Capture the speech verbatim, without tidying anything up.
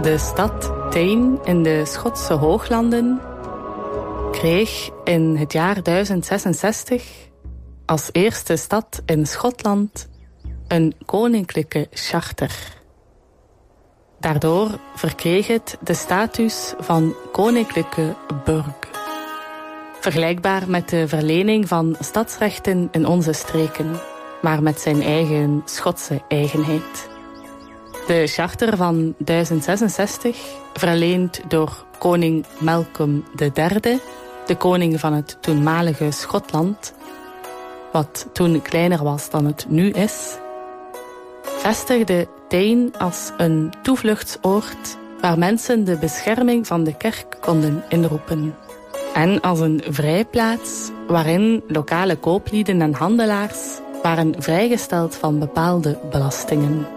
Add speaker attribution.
Speaker 1: De stad Tain in de Schotse Hooglanden kreeg in het jaar duizend zesenzestig als eerste stad in Schotland een koninklijke charter. Daardoor verkreeg het de status van koninklijke burg. Vergelijkbaar met de verlening van stadsrechten in onze streken, maar met zijn eigen Schotse eigenheid. De charter van duizend zesenzestig, verleend door koning Malcolm de derde, de koning van het toenmalige Schotland, wat toen kleiner was dan het nu is, vestigde Tain als een toevluchtsoord waar mensen de bescherming van de kerk konden inroepen. En als een vrijplaats waarin lokale kooplieden en handelaars waren vrijgesteld van bepaalde belastingen.